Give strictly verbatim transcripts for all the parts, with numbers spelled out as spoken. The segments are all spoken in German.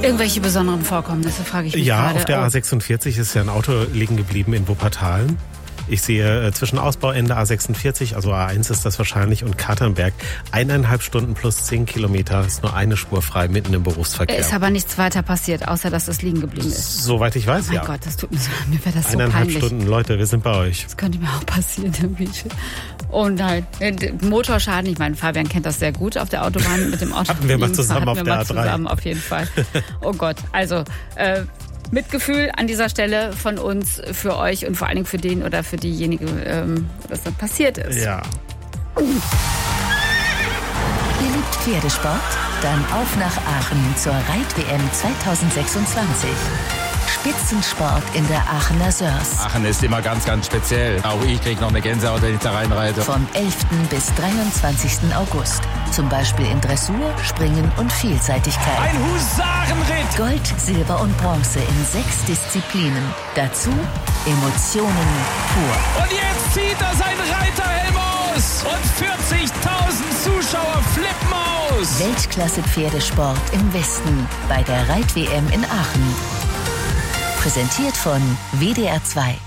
Irgendwelche besonderen Vorkommnisse, frage ich mich Ja, gerade. auf der Oh. A sechsundvierzig ist ja ein Auto liegen geblieben in Wuppertal. Ich sehe äh, zwischen Ausbauende A sechsundvierzig, also A eins ist das wahrscheinlich, und Katernberg eineinhalb Stunden plus zehn Kilometer. Ist nur eine Spur frei mitten im Berufsverkehr. Ist aber nichts weiter passiert, außer dass es liegen geblieben ist. Soweit ich weiß, Mein ja. Gott, das tut mir so, mir wäre das so Eineinhalb peinlich. Stunden, Leute, wir sind bei euch. Das könnte mir auch passieren irgendwie. Und halt äh, Motorschaden, ich meine, Fabian kennt das sehr gut auf der Autobahn mit dem Auto. Hatten wir mal zusammen Hatten auf wir der mal A drei. zusammen, auf jeden Fall. Oh Gott, also äh, Mitgefühl an dieser Stelle von uns für euch und vor allen Dingen für den oder für diejenige, ähm, wo das dann passiert ist. Ja. Ihr liebt Pferdesport? Dann auf nach Aachen zur Reit-W M zwanzig sechsundzwanzig. Spitzensport in der Aachener Sörs. Aachen ist immer ganz, ganz speziell. Auch ich kriege noch eine Gänsehaut, wenn ich da reinreite. Vom elften bis dreiundzwanzigsten August. Zum Beispiel in Dressur, Springen und Vielseitigkeit. Ein Husarenritt! Gold, Silber und Bronze in sechs Disziplinen. Dazu Emotionen pur. Und jetzt zieht er seinen Reiterhelm aus! Und vierzigtausend Zuschauer flippen aus! Weltklasse-Pferdesport im Westen bei der Reit-W M in Aachen. Präsentiert von W D R zwei.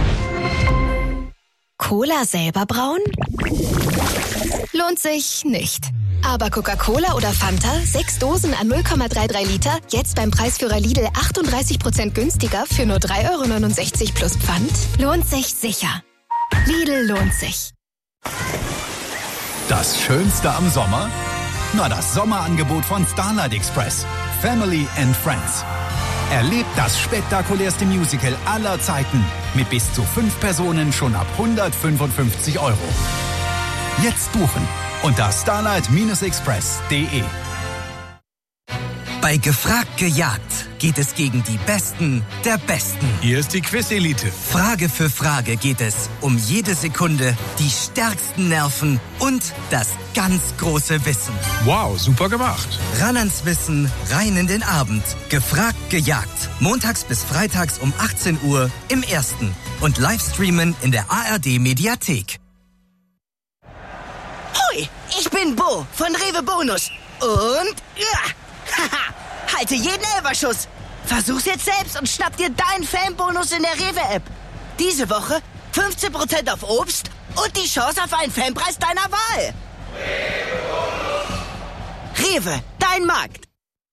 Cola selber brauen? Lohnt sich nicht. Aber Coca-Cola oder Fanta, sechs Dosen an null Komma dreiunddreißig Liter, jetzt beim Preisführer Lidl achtunddreißig Prozent günstiger für nur drei Euro neunundsechzig plus Pfand? Lohnt sich sicher. Lidl lohnt sich. Das Schönste am Sommer? Na, das Sommerangebot von Starlight Express. Family and Friends. Erlebt das spektakulärste Musical aller Zeiten mit bis zu fünf Personen schon ab hundertfünfundfünfzig Euro. Jetzt buchen unter starlight express punkt de. Bei Gefragt gejagt geht es gegen die Besten der Besten. Hier ist die Quiz-Elite. Frage für Frage geht es um jede Sekunde, die stärksten Nerven und das ganz große Wissen. Wow, super gemacht. Ran ans Wissen, rein in den Abend. Gefragt gejagt. Montags bis freitags um achtzehn Uhr im Ersten. Und Livestreamen in der A R D-Mediathek. Hoi, ich bin Bo von Rewe Bonus. Und ja, haha, halte jeden Elberschuss. Versuch's jetzt selbst und schnapp dir deinen Fanbonus in der Rewe-App. Diese Woche fünfzehn Prozent auf Obst und die Chance auf einen Fanpreis deiner Wahl. Rewe, dein Markt.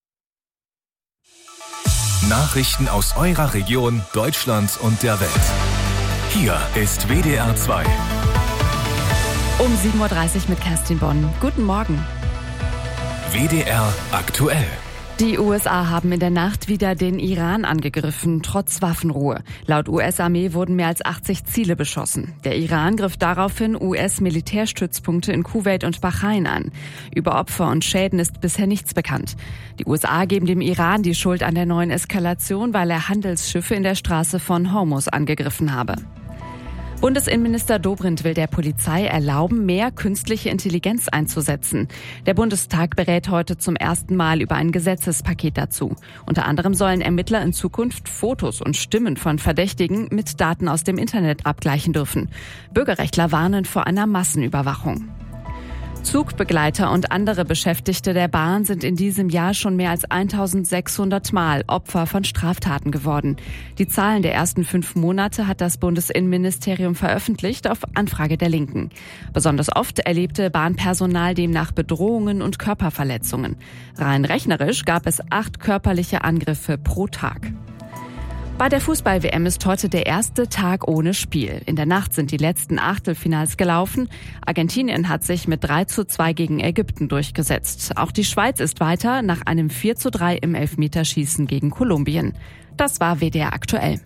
Nachrichten aus eurer Region, Deutschland und der Welt. Hier ist W D R zwei. Um sieben Uhr dreißig mit Kerstin Bonn. Guten Morgen. W D R aktuell. Die U S A haben in der Nacht wieder den Iran angegriffen, trotz Waffenruhe. Laut U S-Armee wurden mehr als achtzig Ziele beschossen. Der Iran griff daraufhin U S-Militärstützpunkte in Kuwait und Bahrain an. Über Opfer und Schäden ist bisher nichts bekannt. Die U S A geben dem Iran die Schuld an der neuen Eskalation, weil er Handelsschiffe in der Straße von Hormuz angegriffen habe. Bundesinnenminister Dobrindt will der Polizei erlauben, mehr künstliche Intelligenz einzusetzen. Der Bundestag berät heute zum ersten Mal über ein Gesetzespaket dazu. Unter anderem sollen Ermittler in Zukunft Fotos und Stimmen von Verdächtigen mit Daten aus dem Internet abgleichen dürfen. Bürgerrechtler warnen vor einer Massenüberwachung. Zugbegleiter und andere Beschäftigte der Bahn sind in diesem Jahr schon mehr als eintausendsechshundert Mal Opfer von Straftaten geworden. Die Zahlen der ersten fünf Monate hat das Bundesinnenministerium veröffentlicht auf Anfrage der Linken. Besonders oft erlebte Bahnpersonal demnach Bedrohungen und Körperverletzungen. Rein rechnerisch gab es acht körperliche Angriffe pro Tag. Bei der Fußball-W M ist heute der erste Tag ohne Spiel. In der Nacht sind die letzten Achtelfinals gelaufen. Argentinien hat sich mit drei zu zwei gegen Ägypten durchgesetzt. Auch die Schweiz ist weiter nach einem vier zu drei im Elfmeterschießen gegen Kolumbien. Das war W D R aktuell.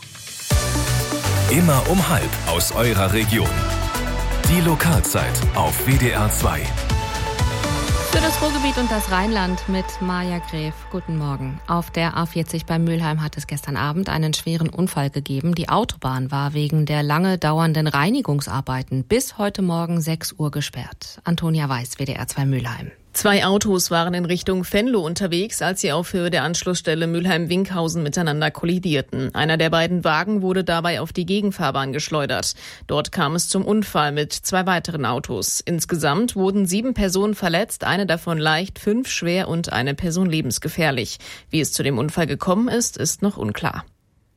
Immer um halb aus eurer Region. Die Lokalzeit auf W D R zwei. Für das Ruhrgebiet und das Rheinland mit Maja Gräf. Guten Morgen. Auf der A vierzig bei Mülheim hat es gestern Abend einen schweren Unfall gegeben. Die Autobahn war wegen der lange dauernden Reinigungsarbeiten bis heute Morgen sechs Uhr gesperrt. Antonia Weiß, W D R zwei Mülheim. Zwei Autos waren in Richtung Venlo unterwegs, als sie auf Höhe der Anschlussstelle Mülheim-Winkhausen miteinander kollidierten. Einer der beiden Wagen wurde dabei auf die Gegenfahrbahn geschleudert. Dort kam es zum Unfall mit zwei weiteren Autos. Insgesamt wurden sieben Personen verletzt, eine davon leicht, fünf schwer und eine Person lebensgefährlich. Wie es zu dem Unfall gekommen ist, ist noch unklar.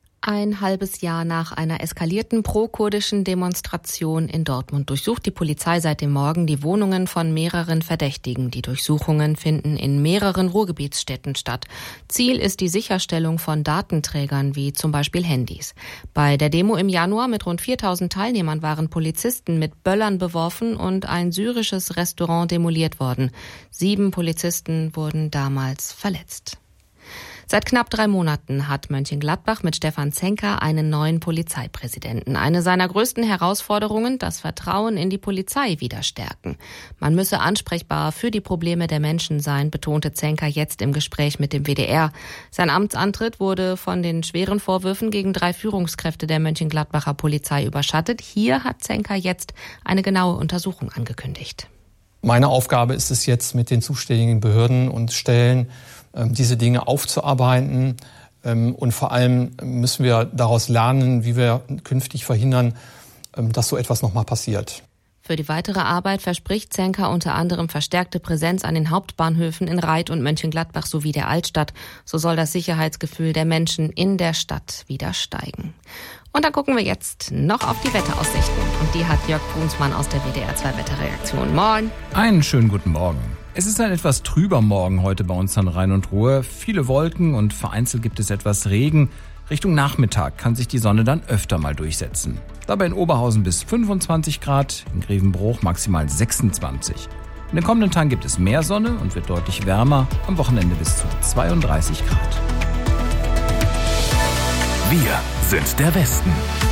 Ein halbes Jahr nach einer eskalierten pro-kurdischen Demonstration in Dortmund durchsucht die Polizei seit dem Morgen die Wohnungen von mehreren Verdächtigen. Die Durchsuchungen finden in mehreren Ruhrgebietsstädten statt. Ziel ist die Sicherstellung von Datenträgern wie zum Beispiel Handys. Bei der Demo im Januar mit rund viertausend Teilnehmern waren Polizisten mit Böllern beworfen und ein syrisches Restaurant demoliert worden. Sieben Polizisten wurden damals verletzt. Seit knapp drei Monaten hat Mönchengladbach mit Stefan Zenker einen neuen Polizeipräsidenten. Eine seiner größten Herausforderungen, das Vertrauen in die Polizei wieder stärken. Man müsse ansprechbar für die Probleme der Menschen sein, betonte Zenker jetzt im Gespräch mit dem W D R. Sein Amtsantritt wurde von den schweren Vorwürfen gegen drei Führungskräfte der Mönchengladbacher Polizei überschattet. Hier hat Zenker jetzt eine genaue Untersuchung angekündigt. Meine Aufgabe ist es jetzt, mit den zuständigen Behörden und Stellen diese Dinge aufzuarbeiten. Und vor allem müssen wir daraus lernen, wie wir künftig verhindern, dass so etwas nochmal passiert. Für die weitere Arbeit verspricht Zenker unter anderem verstärkte Präsenz an den Hauptbahnhöfen in Reit und Mönchengladbach sowie der Altstadt. So soll das Sicherheitsgefühl der Menschen in der Stadt wieder steigen. Und dann gucken wir jetzt noch auf die Wetteraussichten. Und die hat Jörg Brunsmann aus der W D R zwei Wetterredaktion. Moin. Einen schönen guten Morgen. Es ist ein etwas trüber Morgen heute bei uns an Rhein und Ruhr. Viele Wolken und vereinzelt gibt es etwas Regen. Richtung Nachmittag kann sich die Sonne dann öfter mal durchsetzen. Dabei in Oberhausen bis fünfundzwanzig Grad, in Grevenbruch maximal sechsundzwanzig. In den kommenden Tagen gibt es mehr Sonne und wird deutlich wärmer, am Wochenende bis zu zweiunddreißig Grad. Wir sind der Westen.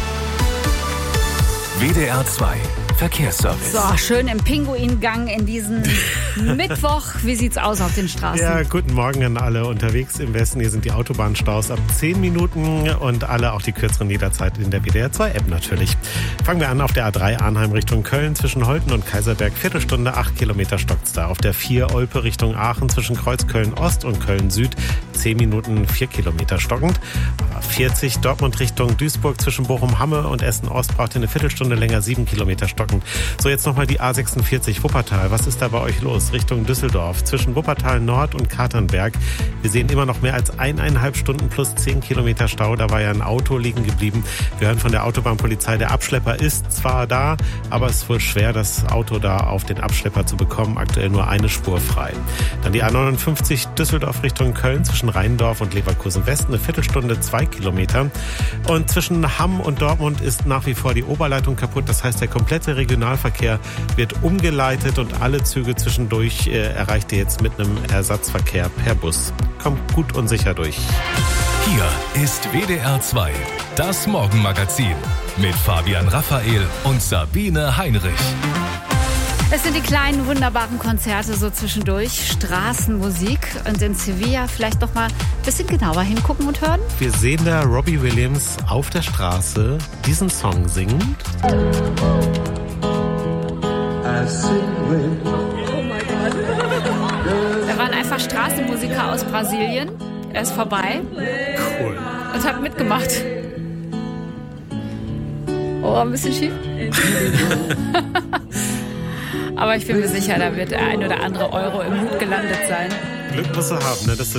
W D R zwei Verkehrsservice. So, schön im Pinguingang in diesen Mittwoch. Wie sieht's aus auf den Straßen? Ja, guten Morgen an alle unterwegs im Westen. Hier sind die Autobahnstaus ab zehn Minuten und alle auch die kürzeren jederzeit in der W D R zwei App natürlich. Fangen wir an auf der A drei Arnheim Richtung Köln zwischen Holten und Kaiserberg. Viertelstunde, acht Kilometer stockt's da. Auf der vier Olpe Richtung Aachen zwischen Kreuzköln Ost und Köln Süd. zehn Minuten, vier Kilometer stockend. Aber vierzig Dortmund Richtung Duisburg zwischen Bochum-Hamme und Essen-Ost braucht ihr eine Viertelstunde länger, sieben Kilometer stockend. So, jetzt nochmal die A sechsundvierzig Wuppertal. Was ist da bei euch los? Richtung Düsseldorf. Zwischen Wuppertal Nord und Katernberg. Wir sehen immer noch mehr als eineinhalb Stunden plus zehn Kilometer Stau. Da war ja ein Auto liegen geblieben. Wir hören von der Autobahnpolizei, der Abschlepper ist zwar da, aber es ist wohl schwer, das Auto da auf den Abschlepper zu bekommen. Aktuell nur eine Spur frei. Dann die A neunundfünfzig Düsseldorf Richtung Köln zwischen Rheindorf und Leverkusen West. Eine Viertelstunde, zwei Kilometer. Und zwischen Hamm und Dortmund ist nach wie vor die Oberleitung kaputt. Das heißt, der komplette Regionalverkehr wird umgeleitet und alle Züge zwischendurch äh, erreicht ihr jetzt mit einem Ersatzverkehr per Bus. Kommt gut und sicher durch. Hier ist W D R zwei, das Morgenmagazin mit Fabian Raphael und Sabine Heinrich. Es sind die kleinen, wunderbaren Konzerte so zwischendurch, Straßenmusik und in Sevilla vielleicht noch mal ein bisschen genauer hingucken und hören. Wir sehen da Robbie Williams auf der Straße diesen Song singend. Da waren einfach Straßenmusiker aus Brasilien. Er ist vorbei. Cool. Und hat mitgemacht. Oh, ein bisschen schief. Aber ich bin mir sicher, da wird der ein oder andere Euro im Hut gelandet sein. Glück musst du haben, ne? Dass du